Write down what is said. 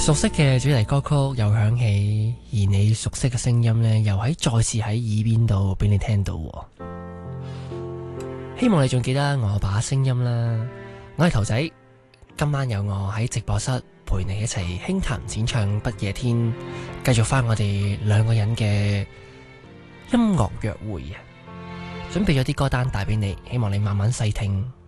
熟悉嘅主題歌曲又響起，而你熟悉嘅聲音呢，又再次喺耳邊度俾你聽到。希望你仲記得我把聲音啦，我係頭仔，今晚有我喺直播室陪你一齊輕談淺唱不夜天，繼續翻我哋兩個人嘅音樂約會啊！準備咗啲歌單帶俾你，希望你慢慢細聽。